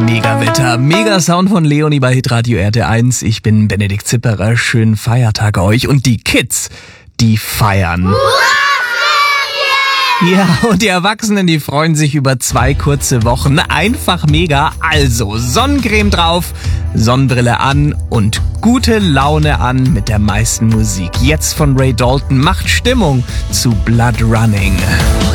Mega-Wetter, Mega-Sound von Leonie bei Hitradio RT1. Ich bin Benedikt Zipperer. Schönen Feiertag euch. Und die Kids, die feiern. Ja, und die Erwachsenen, die freuen sich über 2 kurze Wochen. Einfach mega. Also Sonnencreme drauf, Sonnenbrille an und gute Laune an mit der meisten Musik. Jetzt von Ray Dalton macht Stimmung zu Blood Running.